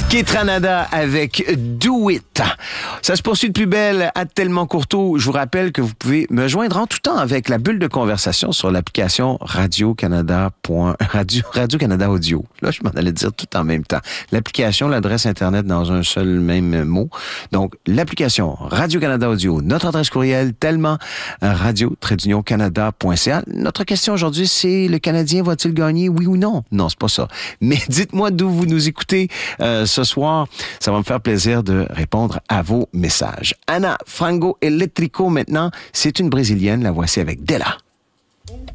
Ketranada avec Do It. Ça se poursuit de plus belle à Tellement Courteau. Je vous rappelle que vous pouvez me joindre en tout temps avec la bulle de conversation sur l'application Radio-Canada Audio. Là, je m'en allais dire tout en même temps. L'application, l'adresse Internet dans un seul même mot. Donc, l'application Radio-Canada Audio. Notre adresse courriel, tellement radio-canada.ca. Notre question aujourd'hui, c'est le Canadien va-t-il gagner, oui ou non? Non, c'est pas ça. Mais dites-moi d'où vous nous écoutez ce soir. Ça va me faire plaisir de répondre à vos messages. Ana Frango Elétrico maintenant, c'est une Brésilienne. La voici avec Della.